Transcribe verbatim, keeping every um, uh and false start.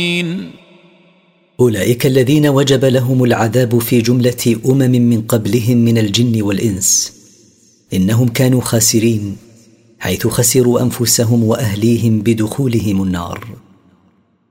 أولئك الذين وجب لهم العذاب في جملة أمم من قبلهم من الجن والإنس، إنهم كانوا خاسرين، حيث خسروا أنفسهم وأهليهم بدخولهم النار.